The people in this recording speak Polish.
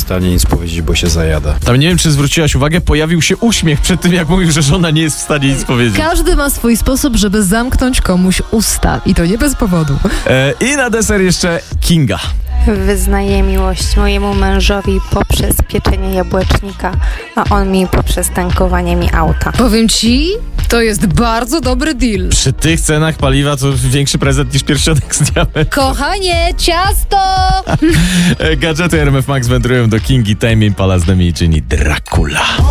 stanie nic powiedzieć, bo się zajada. Tam nie wiem, czy zwróciłaś uwagę, pojawił się uśmiech przed tym, jak mówił, że żona nie jest w stanie nic powiedzieć. Każdy ma swój sposób, żeby zamknąć komuś usta. I to nie bez powodu. I na deser jeszcze Kinga. Wyznaję miłość mojemu mężowi poprzez pieczenie jabłecznika, a on mi poprzez tankowanie mi auta. Powiem ci, to jest bardzo dobry deal. Przy tych cenach paliwa to większy prezent niż pierścionek z diamentem. Kochanie, ciasto! Gadżety RMF Max wędrują do Kingi, Tame Impala z nami czyni Dracula.